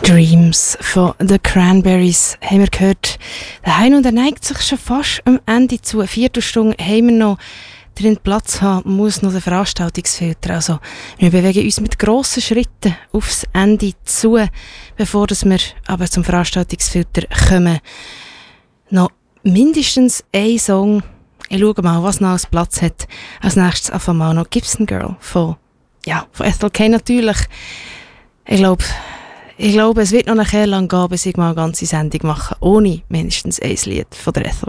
Dreams von The Cranberries haben wir gehört. Der Hein und er neigt sich schon fast am Ende zu. Eine Viertelstunde haben wir noch drin Platz haben, muss noch der Veranstaltungsfilter. Also wir bewegen uns mit grossen Schritten aufs Ende zu, bevor wir aber zum Veranstaltungsfilter kommen. Noch mindestens ein Song. Ich schaue mal, was noch als Platz hat. Als nächstes einfach mal noch Gibson Girl von Ethel Kay natürlich. Ich glaube, es wird noch nachher lang gehen, bis ich mal eine ganze Sendung mache, ohne mindestens ein Lied von der Ethel.